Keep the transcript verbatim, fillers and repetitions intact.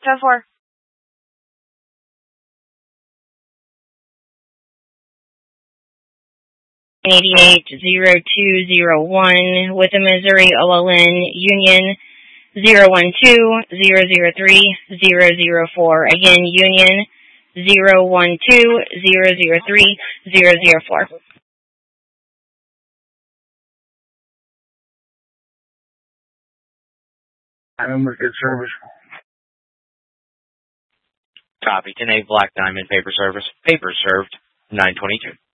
ten four. eighty-eight zero two zero one with the Missouri O L N Union zero one two zero zero three zero zero four. Again, Union zero one two zero zero three zero zero four. Number, good service. Copy. ten eight Black Diamond paper service. Paper served nine twenty-two.